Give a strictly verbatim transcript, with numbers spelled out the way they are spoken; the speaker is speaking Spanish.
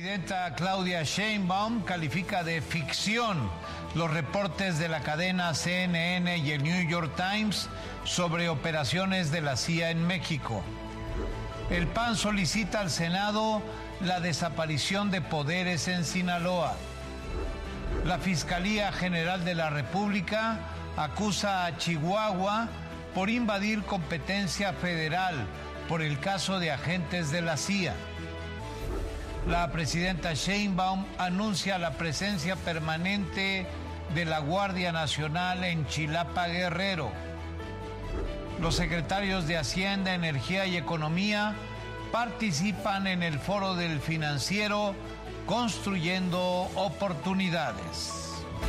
presidenta Claudia Sheinbaum califica de ficción los reportes de la cadena C N N y el New York Times sobre operaciones de la C I A en México. El P A N solicita al Senado la desaparición de poderes en Sinaloa. La Fiscalía General de la República acusa a Chihuahua por invadir competencia federal por el caso de agentes de la C I A. La presidenta Sheinbaum anuncia la presencia permanente de la Guardia Nacional en Chilapa, Guerrero. Los secretarios de Hacienda, Energía y Economía participan en el Foro del Financiero Construyendo Oportunidades.